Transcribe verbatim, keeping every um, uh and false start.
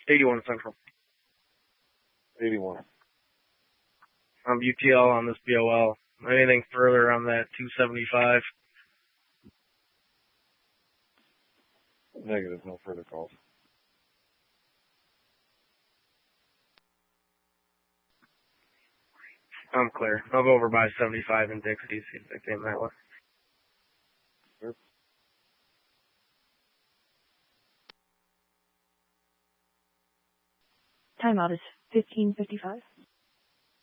eighty-one Central. eighty-one. I'm U T L on this B O L. Anything further on that two seventy-five? Negative, no further calls. I'm clear. I'll go over by seventy-five in Dixie, see if they came that way. Sure. Timeout is fifteen fifty-five.